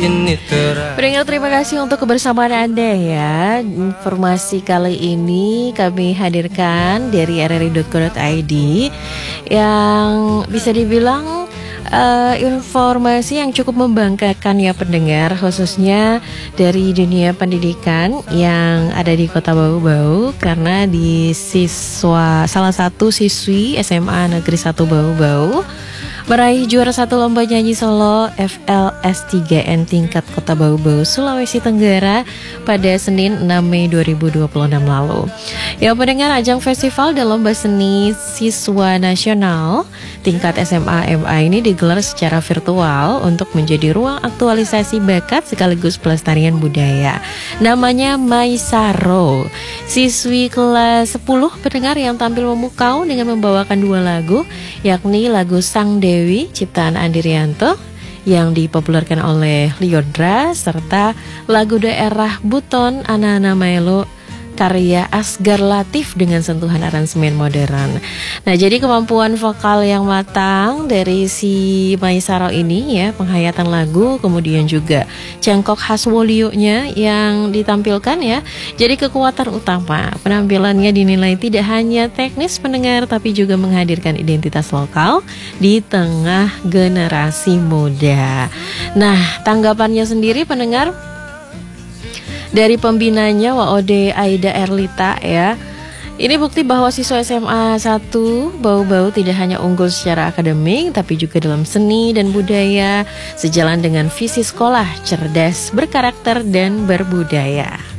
Pendengar, terima kasih untuk kebersamaan Anda ya. Informasi kali ini kami hadirkan dari rri.co.id yang bisa dibilang informasi yang cukup membanggakan ya pendengar, khususnya dari dunia pendidikan yang ada di Kota Bau-Bau, karena di salah satu siswi SMA Negeri 1 Bau-Bau meraih juara 1 lomba nyanyi solo FLS3N tingkat Kota Bau-Bau, Sulawesi Tenggara pada Senin 6 Mei 2026 lalu. Ya pendengar, ajang festival dan lomba seni siswa nasional tingkat SMA MA ini digelar secara virtual untuk menjadi ruang aktualisasi bakat sekaligus pelestarian budaya. Namanya Maisaro. Siswi kelas 10 pendengar yang tampil memukau dengan membawakan 2 lagu, yakni lagu Sang Dewi ciptaan Andi Rianto yang dipopulerkan oleh Lyodra, serta lagu daerah Buton Ana-Ana Melo karya Asgar Latif dengan sentuhan aransemen modern. Nah, jadi kemampuan vokal yang matang dari si Maisaro ini ya, penghayatan lagu, kemudian juga cengkok khas Wolionya yang ditampilkan ya. Jadi kekuatan utama penampilannya dinilai tidak hanya teknis pendengar, tapi juga menghadirkan identitas lokal di tengah generasi muda. Nah, tanggapannya sendiri pendengar dari pembinanya WOD Aida Erlita ya. Ini bukti bahwa siswa SMA 1 Bau-Bau tidak hanya unggul secara akademik, tapi juga dalam seni dan budaya, sejalan dengan visi sekolah cerdas, berkarakter, dan berbudaya.